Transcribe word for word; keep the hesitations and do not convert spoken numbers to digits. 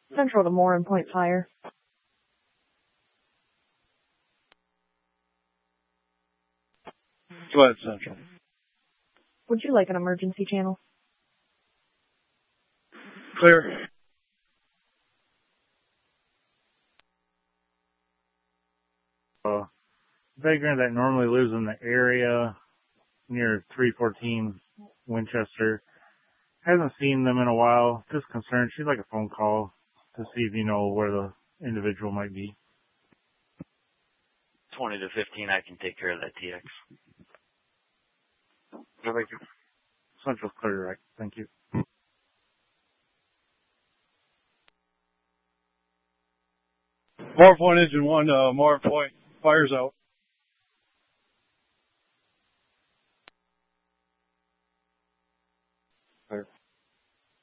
Central to Morin Point Fire. Go ahead, Central. Would you like an emergency channel? Clear. Uh, vagrant that normally lives in the area near three fourteen Winchester. Hasn't seen them in a while. Just concerned. She'd like a phone call to see if you know where the individual might be. twenty to fifteen, I can take care of that T X. Thank you. Central's clear, right? Thank you. Morin Point Engine one, uh, Morin Point, fire's out.